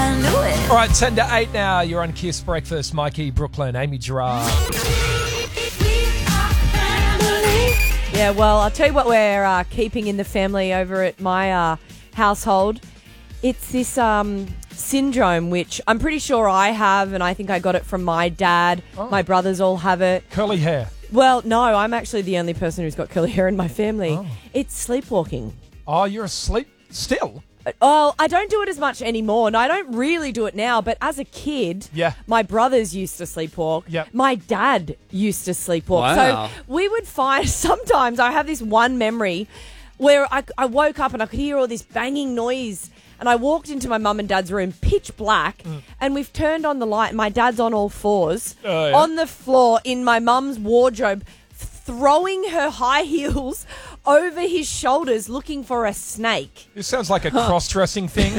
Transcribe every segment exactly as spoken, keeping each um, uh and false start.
I knew it. All right, ten to eight now. You're on Kiss Breakfast. Mikey, Brooklyn, Amy Gerard. Yeah, well, I'll tell you what we're uh, keeping in the family over at my uh, household. It's this um, syndrome, which I'm pretty sure I have, and I think I got it from my dad. Oh. My brothers all have it. Curly hair. Well, no, I'm actually the only person who's got curly hair in my family. Oh. It's sleepwalking. Oh, you're asleep still? Well, I don't do it as much anymore, and I don't really do it now, but as a kid, Yeah. my brothers used to sleepwalk. Yep. My dad used to sleepwalk. Wow. So we would find, sometimes I have this one memory where I, I woke up and I could hear all this banging noise, and I walked into my mum and dad's room, pitch black, Mm. and we've turned on the light, and my dad's on all fours, Oh, yeah. on the floor in my mum's wardrobe, throwing her high heels over his shoulders looking for a snake. This sounds like a cross-dressing thing.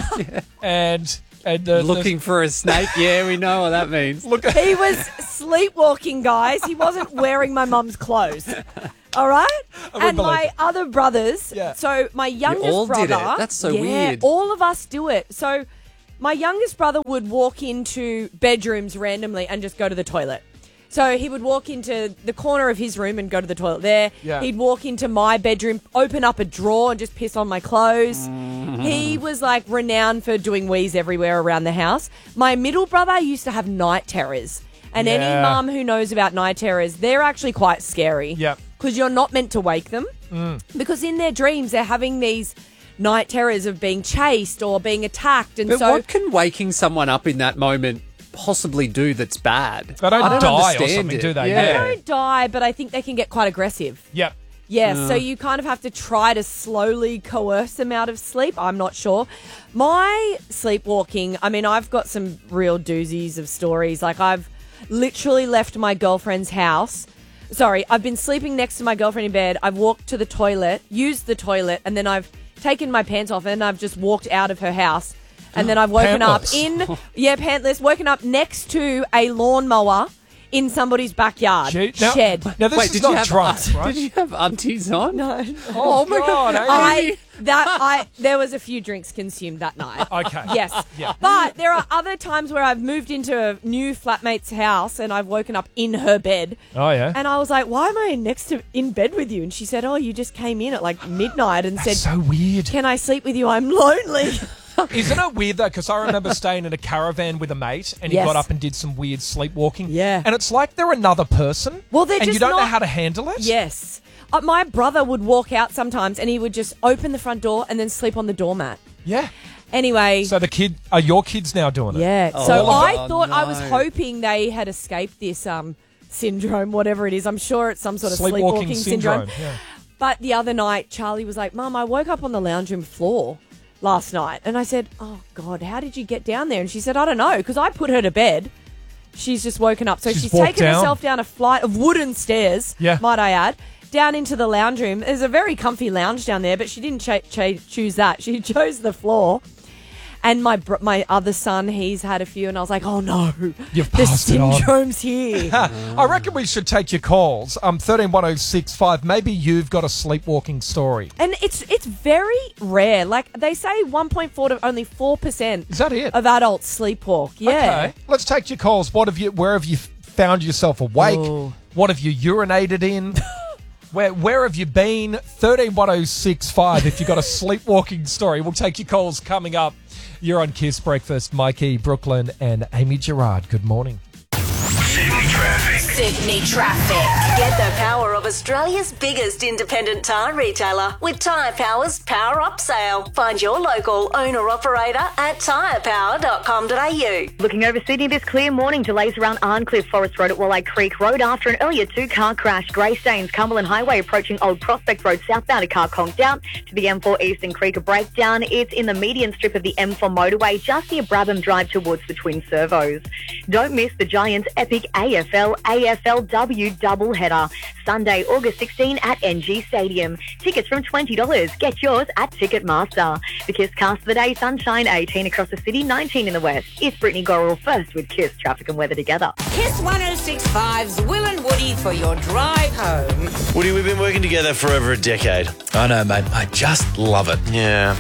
And, and uh, Looking for a snake? Yeah, we know what that means. Look at He was sleepwalking, guys. He wasn't wearing my mum's clothes. All right? would And believe my it. other brothers, Yeah. so my youngest all did brother. it. That's so yeah, weird. All of us do it. So my youngest brother would walk into bedrooms randomly and just go to the toilet. So he would walk into the corner of his room and go to the toilet there. Yeah. He'd walk into my bedroom, open up a drawer and just piss on my clothes. He was like renowned for doing wheeze everywhere around the house. My middle brother used to have night terrors. And any Yeah. mum who knows about night terrors, they're actually quite scary. Yep. Because you're not meant to wake them. Because in their dreams, they're having these night terrors of being chased or being attacked. And But so what can waking someone up in that moment possibly do that's bad? They don't I don't die or understand something, it. do they? Yeah. they don't die, but I think they can get quite aggressive. Yep. Yeah, so you kind of have to try to slowly coerce them out of sleep. I'm not sure. My sleepwalking, I mean, I've got some real doozies of stories. Like, I've literally left my girlfriend's house. Sorry, I've been sleeping next to my girlfriend in bed. I've walked to the toilet, used the toilet, and then I've taken my pants off and I've just walked out of her house. And then I've woken up Pantless. in, yeah, pantless, woken up next to a lawnmower in somebody's backyard Gee, now, shed. Now, this Wait, is did not you have drunk, right? Did you have aunties on? No. Oh, my God. Amy. I that I there was a few drinks consumed that night. Okay. Yes. Yeah. But there are other times where I've moved into a new flatmate's house and I've woken up in her bed. Oh, yeah. And I was like, "Why am I next to in bed with you?" And she said, "Oh, you just came in at like midnight and That's said, so weird. "Can I sleep with you? I'm lonely." Isn't it weird, though? Because I remember staying in a caravan with a mate and he Yes. got up and did some weird sleepwalking. Yeah. And it's like they're another person. Well, they're And you just don't know not- how to handle it? Yes. Uh, my brother would walk out sometimes and he would just open the front door and then sleep on the doormat. Yeah. Anyway, So the kid, are your kids now doing it? yeah. Oh, so I oh, thought I was no. hoping they had escaped this um, syndrome, whatever it is. I'm sure it's some sort of Sleepwalking sleepwalking, syndrome. syndrome. Yeah. But the other night, Charlie was like, "Mum, I woke up on the lounge room floor last night." And I said, "Oh, God, how did you get down there?" And she said, "I don't know, because I put her to bed. She's just woken up." So She's she's, walked taken down? herself down a flight of wooden stairs, Yeah. might I add, down into the lounge room. There's a very comfy lounge down there, but she didn't ch- ch- choose that. She chose the floor. And my br- my other son, he's had a few, and I was like, "Oh no, You've the passed it on." syndrome's here." I reckon we should take your calls. Um, thirteen one oh six five. Maybe you've got a sleepwalking story. And it's it's very rare. Like they say, one point four to only four percent Is that it? of adults sleepwalk. Yeah. Okay. Let's take your calls. What have you? Where have you found yourself awake? Oh. What have you urinated in? Where where have you been? thirteen one oh six five. If you've got a sleepwalking story, we'll take your calls coming up. You're on Kiss Breakfast. Mikey, Brooklyn, and Amy Gerard. Good morning. Sydney traffic. Sydney traffic. Get the power of Australia's biggest independent tyre retailer with Tyre Power's Power Up Sale. Find your local owner-operator at tyre power dot com dot a u. Looking over Sydney this clear morning, delays around Arncliffe Forest Road at Walleye Creek Road after an earlier two-car crash. Greystanes, Cumberland Highway approaching Old Prospect Road southbound, a car conked out. To the M four Eastern Creek, a breakdown. It's in the median strip of the M four motorway just near Brabham Drive towards the Twin Servos. Don't miss the Giants' epic A F L A F L W doubleheader. Sunday, August sixteenth at N G Stadium. Tickets from twenty dollars. Get yours at Ticketmaster. The Kiss Cast of the Day, sunshine, eighteen across the city, nineteen in the west. It's Brittany Gorrell first with Kiss Traffic and Weather together. Kiss one oh six point five's Will and Woody for your drive home. Woody, we've been working together for over a decade. I know, mate. I just love it. Yeah.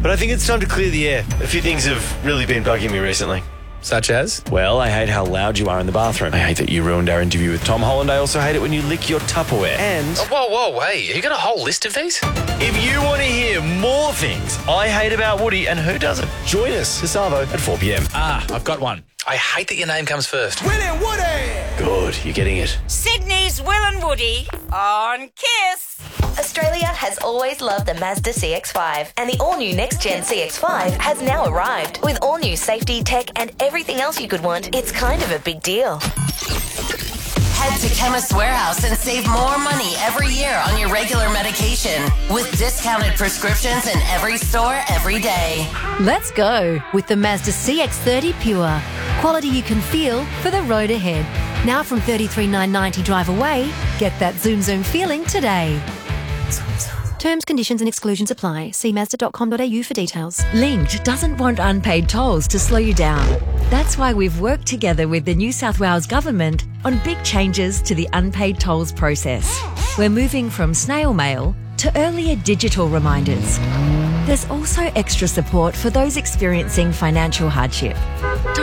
But I think it's time to clear the air. A few things have really been bugging me recently. Such as? Well, I hate how loud you are in the bathroom. I hate that you ruined our interview with Tom Holland. I also hate it when you lick your Tupperware. And Oh, whoa, whoa, wait. You got a whole list of these? if you want to hear more things I hate about Woody, and who doesn't, join us this Savo at four p.m. Ah, I've got one. I hate that your name comes first. Good, you're getting it. Sydney's Will and Woody on Kiss. Australia has always loved the Mazda C X five, and the all-new next-gen C X five has now arrived. With all-new safety, tech, and everything else you could want, it's kind of a big deal. Head to Chemist Warehouse and save more money every year on your regular medication with discounted prescriptions in every store every day. Let's go with the Mazda C X thirty Pure. Quality you can feel for the road ahead. Now from thirty-three thousand nine hundred ninety drive away, get that zoom zoom feeling today. Terms, conditions and exclusions apply. See mazda dot com dot a u for details. Linked doesn't want unpaid tolls to slow you down. That's why we've worked together with the New South Wales Government on big changes to the unpaid tolls process. We're moving from snail mail to earlier digital reminders. There's also extra support for those experiencing financial hardship.